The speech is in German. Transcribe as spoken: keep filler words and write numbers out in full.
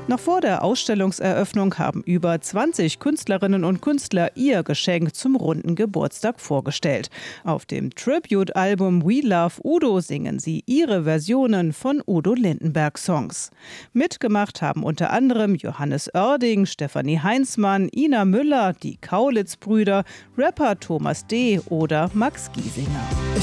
Noch vor der Ausstellungseröffnung haben über zwanzig Künstlerinnen und Künstler ihr Geschenk zum runden Geburtstag vorgestellt. Auf dem Tribute-Album We Love Udo singen sie ihre Versionen von Udo Lindenberg-Songs. Mitgemacht haben unter anderem Johannes Oerding, Stefanie Heinzmann, Ina Müller, die Kaulitz-Brüder, Rapper Thomas D. oder Max Giesinger.